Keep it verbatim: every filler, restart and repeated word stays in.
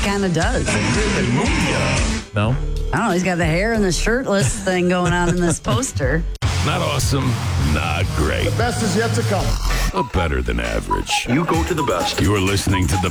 kind of does. No? I don't know. He's got the hair and the shirtless thing going on in this poster. Not awesome, not great, Best is yet to come. but better than average. You go to the best. You're listening to the